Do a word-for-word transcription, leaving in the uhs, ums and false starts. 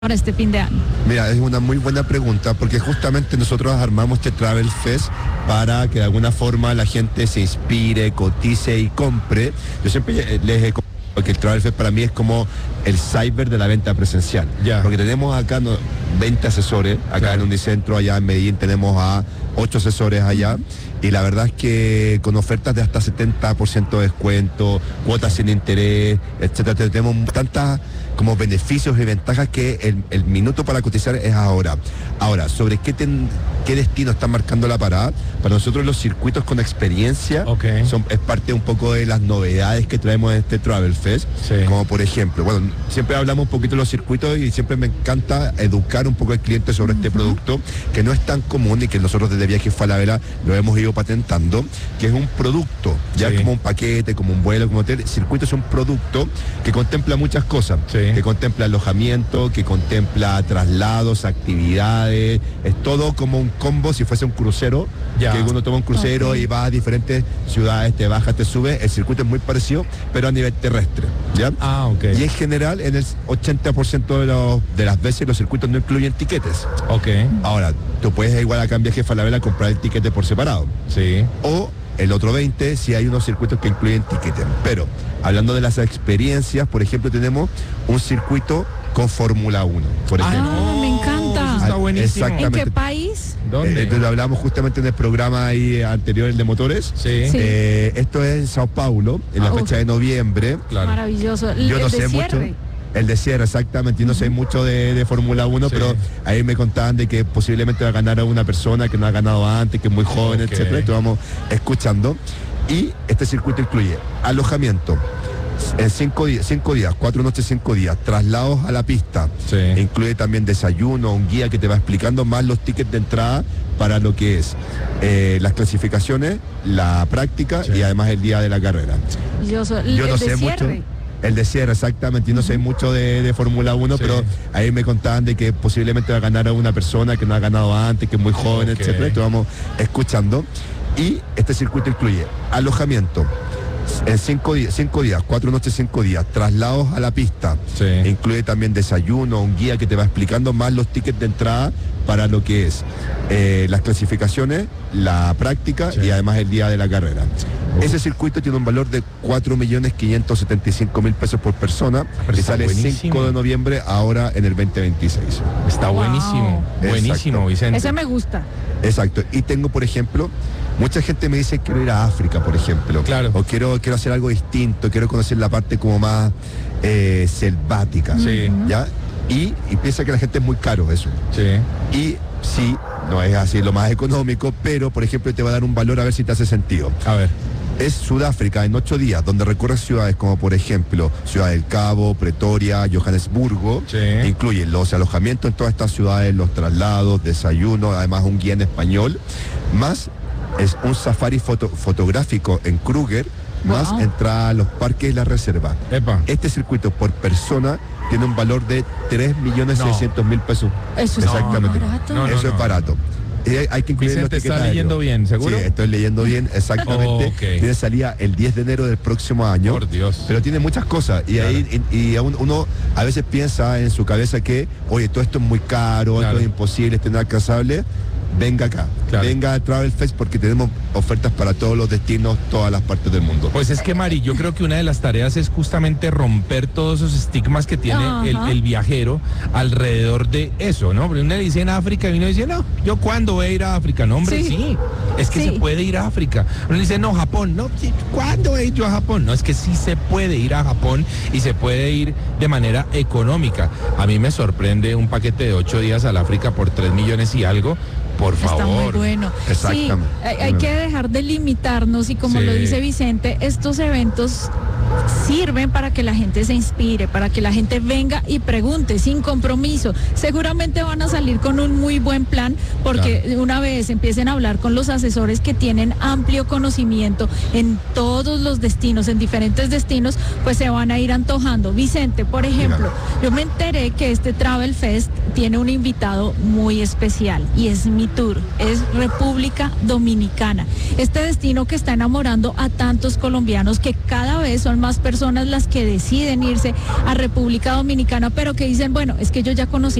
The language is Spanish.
para este fin de año? Mira, es una muy buena pregunta porque justamente nosotros armamos este Travel Fest para que de alguna forma la gente se inspire, cotice y compre. Yo siempre les he comentado que el Travel Fest para mí es como el cyber de la venta presencial. Ya. Porque tenemos acá no, veinte asesores, acá claro. en Unicentro, allá en Medellín tenemos a ocho asesores allá. Y la verdad es que con ofertas de hasta setenta por ciento de descuento, cuotas sin interés, etcétera, tenemos tantas como beneficios y ventajas que el, el minuto para cotizar es ahora. Ahora, sobre qué, ten, qué destino están marcando la parada, para nosotros los circuitos con experiencia okay. son, es parte un poco de las novedades que traemos en este Travel Fest. Sí. Como por ejemplo, bueno, siempre hablamos un poquito de los circuitos y siempre me encanta educar un poco al cliente sobre uh-huh. este producto, que no es tan común y que nosotros desde Viajes Falabella lo hemos ido patentando, que es un producto, ya sí. como un paquete, como un vuelo, como hotel. El circuito es un producto que contempla muchas cosas, sí. que contempla alojamiento, que contempla traslados, actividades, es todo como un combo, si fuese un crucero, ya. que uno toma un crucero okay. y va a diferentes ciudades, te baja, te sube. El circuito es muy parecido, pero a nivel terrestre, ¿ya? Ah, ok. Y en general, en el ochenta por ciento de, los, de las veces los circuitos no incluyen tiquetes. Ok. Ahora, tú puedes igual acá en Viajes Falabella comprar el tiquete por separado. Sí. O el otro veinte, si hay unos circuitos que incluyen tiquete. Pero, hablando de las experiencias, por ejemplo, tenemos un circuito con Fórmula uno, por ejemplo. Ah, me encanta. Está buenísimo. ¿En qué país? ¿Dónde? Eh, lo hablamos justamente en el programa ahí anterior, el de motores. Sí. Sí. Eh, esto es en Sao Paulo, en la ah, fecha uf. de noviembre. Claro. Maravilloso. Yo el no sé cierre. mucho. El de cierre, exactamente. Yo no sé mucho de, de Fórmula uno, sí. pero ahí me contaban de que posiblemente va a ganar a una persona que no ha ganado antes, que es muy joven, okay. etcétera. Esto vamos escuchando. Y este circuito incluye alojamiento en cinco días, cinco días, cuatro noches, cinco días, traslados a la pista. Sí. Incluye también desayuno, un guía que te va explicando, más los tickets de entrada para lo que es eh, las clasificaciones, la práctica sí. y además el día de la carrera. Yo, so, Yo no sé cierre. mucho. El de cierre, exactamente. Yo no sé mucho de, de Fórmula uno, sí. pero ahí me contaban de que posiblemente va a ganar a una persona que no ha ganado antes, que es muy joven, okay. etcétera. Esto vamos escuchando. Y este circuito incluye alojamiento en cinco días, cinco días, cuatro noches, cinco días, traslados a la pista. Sí. Incluye también desayuno, un guía que te va explicando, más los tickets de entrada para lo que es eh, las clasificaciones, la práctica sí. y además el día de la carrera. Uf. Ese circuito tiene un valor de cuatro millones quinientos setenta y cinco mil pesos por persona y sale buenísimo. cinco de noviembre ahora en el veinte veintiséis. Está wow. buenísimo, buenísimo, Exacto. Vicente. Ese me gusta. Exacto. Y tengo, por ejemplo, mucha gente me dice quiero ir a África, por ejemplo. Claro. O quiero, quiero hacer algo distinto, quiero conocer la parte como más eh, selvática. Sí. ¿Ya? Y, y piensa que la gente es muy caro eso. Sí. Y sí, no es así lo más económico, pero por ejemplo te va a dar un valor a ver si te hace sentido. A ver. Es Sudáfrica en ocho días, donde recorres ciudades como por ejemplo Ciudad del Cabo, Pretoria, Johannesburgo. Sí. Incluye los alojamientos en todas estas ciudades, los traslados, desayuno, además un guía en español, más es un safari foto, fotográfico en Kruger, más wow. entrada a los parques y la reserva. Epa. Este circuito por persona tiene un valor de tres millones seiscientos mil pesos. Eso es exactamente. barato. No, no, Eso no. es barato. Y hay que incluir Vicente, ¿está leyendo bien, seguro? Sí, estoy leyendo bien, exactamente. Oh, okay. Tiene salida el diez de enero del próximo año. Por Dios. Pero tiene muchas cosas. Y claro. ahí y, y uno a veces piensa en su cabeza que, oye, todo esto es muy caro, claro. esto es imposible, esto no es alcanzable. Venga acá, claro. venga a Travel Fest porque tenemos ofertas para todos los destinos, todas las partes del mundo. Pues es que, Mari, yo creo que una de las tareas es justamente romper todos esos estigmas que tiene el, el viajero alrededor de eso, ¿no? Porque uno le dice en África y uno dice, no, ¿yo cuándo voy a ir a África? No, hombre, sí, sí es que sí. se puede ir a África. Uno dice, no, Japón, no, ¿cuándo he ido a Japón? No, es que sí se puede ir a Japón y se puede ir de manera económica. A mí me sorprende un paquete de ocho días al África por tres millones y algo. Por favor. Está muy bueno. Sí, hay, hay que dejar de limitarnos y como sí. lo dice Vicente, estos eventos sirven para que la gente se inspire, para que la gente venga y pregunte sin compromiso. Seguramente van a salir con un muy buen plan porque claro. una vez empiecen a hablar con los asesores que tienen amplio conocimiento en todos los destinos, en diferentes destinos, pues se van a ir antojando. Vicente, por ejemplo, Mira. yo me enteré que este Travel Fest tiene un invitado muy especial y es mi tour, es República Dominicana. Este destino que está enamorando a tantos colombianos que cada vez son más personas las que deciden irse a República Dominicana, pero que dicen, bueno, es que yo ya conocí